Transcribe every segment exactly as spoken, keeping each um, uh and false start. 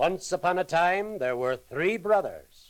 Once upon a time, there were three brothers.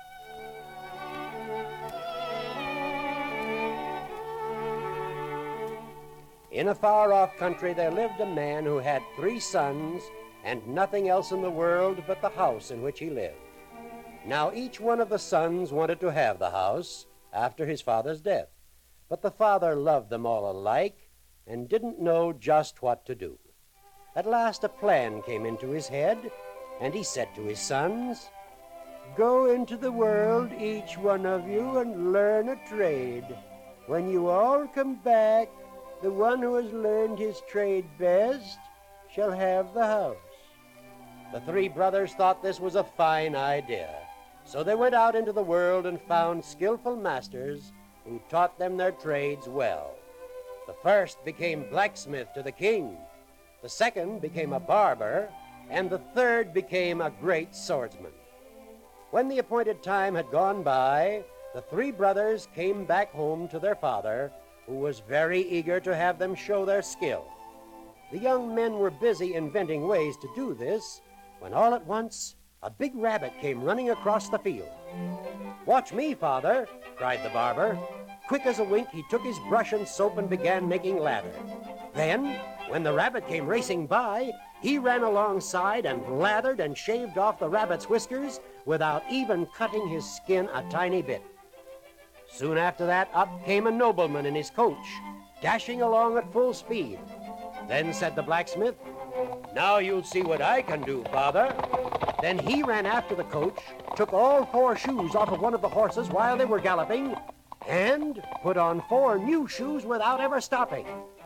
In a far-off country, there lived a man who had three sons and nothing else in the world but the house in which he lived. Now, each one of the sons wanted to have the house after his father's death, but the father loved them all alike and didn't know just what to do. At last, a plan came into his head, and he said to his sons, "Go into the world, each one of you, and learn a trade. When you all come back, the one who has learned his trade best shall have the house." The three brothers thought this was a fine idea, so they went out into the world and found skillful masters who taught them their trades well. The first became blacksmith to the king, the second became a barber, and the third became a great swordsman. When the appointed time had gone by, the three brothers came back home to their father, who was very eager to have them show their skill. The young men were busy inventing ways to do this, when all at once a big rabbit came running across the field. "Watch me, father," cried the barber. Quick as a wink, he took his brush and soap and began making lather. Then, when the rabbit came racing by, he ran alongside and lathered and shaved off the rabbit's whiskers without even cutting his skin a tiny bit. Soon after that, up came a nobleman in his coach, dashing along at full speed. Then said the blacksmith, "Now you'll see what I can do, father." Then he ran after the coach, took all four shoes off of one of the horses while they were galloping, and put on four new shoes without ever stopping.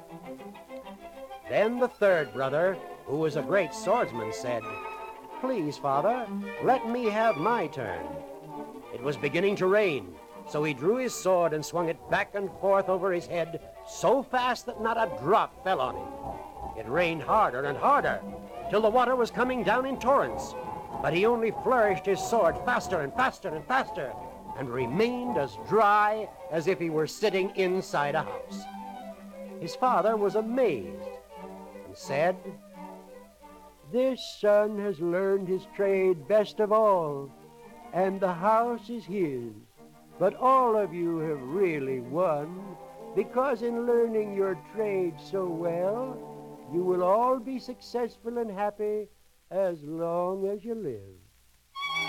Then the third brother, who was a great swordsman, said, "Please, father, let me have my turn." It was beginning to rain, so he drew his sword and swung it back and forth over his head so fast that not a drop fell on him. It rained harder and harder, till the water was coming down in torrents, but he only flourished his sword faster and faster and faster, and remained as dry as if he were sitting inside a house. His father was amazed and said, "This son has learned his trade best of all, and the house is his. But all of you have really won, because in learning your trade so well, you will all be successful and happy as long as you live."